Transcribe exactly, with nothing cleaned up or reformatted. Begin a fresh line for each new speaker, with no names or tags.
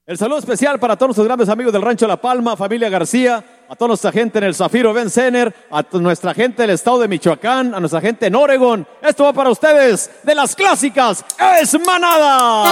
El saludo especial para todos nuestros grandes amigos del Rancho La Palma, familia García, a toda nuestra gente en el Zafiro Ben Center, a nuestra gente del estado de Michoacán, a nuestra gente en Oregon. Esto va para ustedes de las clásicas, es Manada.